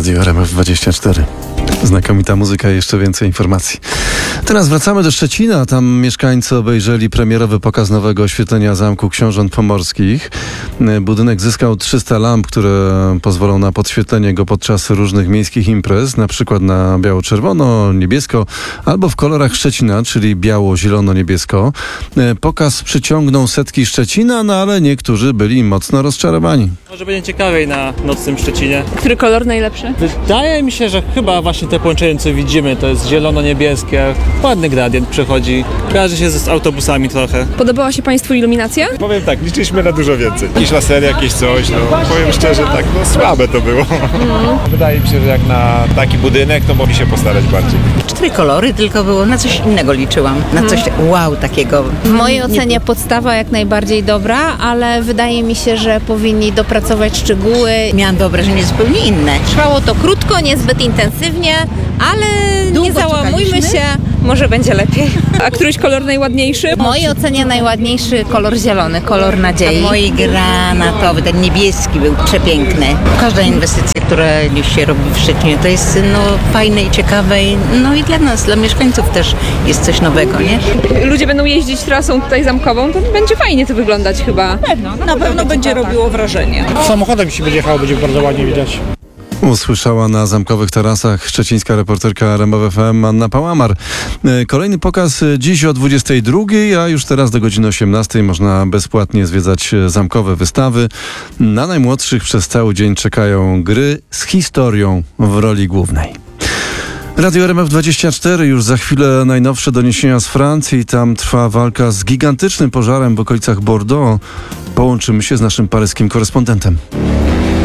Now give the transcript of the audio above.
Radio RMF24. Znakomita muzyka i jeszcze więcej informacji. Teraz wracamy do Szczecina. Tam mieszkańcy obejrzeli premierowy pokaz nowego oświetlenia Zamku Książąt Pomorskich. Budynek zyskał 300 lamp, które pozwolą na podświetlenie go podczas różnych miejskich imprez, na przykład na biało-czerwono, niebiesko albo w kolorach Szczecina, czyli biało-zielono-niebiesko. Pokaz przyciągnął setki Szczecina, no ale niektórzy byli mocno rozczarowani. Może będzie ciekawiej na nocnym Szczecinie. Który kolor najlepszy? Wydaje mi się, że chyba właśnie te połączenie, co widzimy, to jest zielono-niebieskie. Ładny gradient przechodzi. Kojarzy się z autobusami trochę. Podobała się Państwu iluminacja? Powiem tak, liczyliśmy na dużo więcej. Jakieś lasery, jakieś coś, powiem szczerze, tak, słabe to było. Wydaje mi się, że jak na taki budynek, to mogli się postarać bardziej. 4 kolory, tylko było na coś innego liczyłam. Na coś wow takiego. W mojej ocenie podstawa jak najbardziej dobra, ale wydaje mi się, że powinni dopracować szczegóły. Miałam wyobrażenie zupełnie inne. Trwało to krótko, niezbyt intensywnie, ale nie załamujmy się, może będzie lepiej. A któryś kolor najładniejszy? W mojej ocenie najładniejszy kolor zielony, kolor nadziei. Mój granatowy, ten niebieski był przepiękny. Każda inwestycja, która już się robi w Szczecinie, to jest fajne i ciekawe. No i dla nas, dla mieszkańców też jest coś nowego, nie? Ludzie będą jeździć trasą tutaj zamkową, to będzie fajnie to wyglądać chyba. Na pewno będzie robiło wrażenie. Samochodem się będzie jechało, będzie bardzo ładnie widać. Usłyszała na zamkowych tarasach szczecińska reporterka RMF FM Anna Pałamar. Kolejny pokaz dziś o 22, a już teraz do godziny 18 można bezpłatnie zwiedzać zamkowe wystawy. Na najmłodszych przez cały dzień czekają gry z historią w roli głównej. Radio RMF24, już za chwilę najnowsze doniesienia z Francji. Tam trwa walka z gigantycznym pożarem w okolicach Bordeaux. Połączymy się z naszym paryskim korespondentem.